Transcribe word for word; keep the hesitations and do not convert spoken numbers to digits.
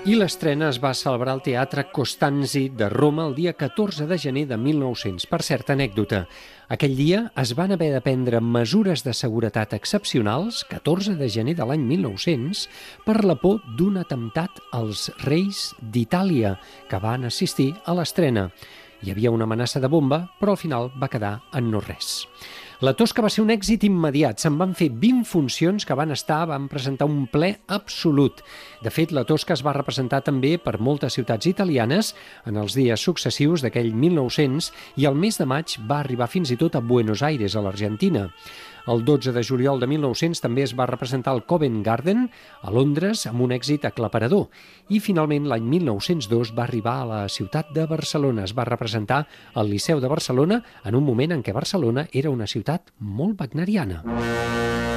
I l'estrena es va celebrar al Teatre Costanzi de Roma el dia catorze de gener de mil nou-cents. Per cert, anècdota, aquell dia es van haver de prendre mesures de seguretat excepcionals, catorze de gener de l'any mil nou-cents, per la por d'un atemptat als reis d'Itàlia que van assistir a l'estrena. Hi havia una amenaça de bomba, però al final va quedar en no res. La Tosca va ser un èxit immediat. Se'n van fer vint funcions que van estar, van presentar un ple absolut. De fet, la Tosca es va representar també per moltes ciutats italianes en els dies successius d'aquell mil nou-cents i el mes de maig va arribar fins i tot a Buenos Aires, a l'Argentina. El dotze de juliol de mil nou-cents també es va representar al Covent Garden, a Londres, amb un èxit aclaparador. I finalment, l'any mil nou-cents dos va arribar a la ciutat de Barcelona. Es va representar al Liceu de Barcelona en un moment en què Barcelona era una ciutat molt wagneriana.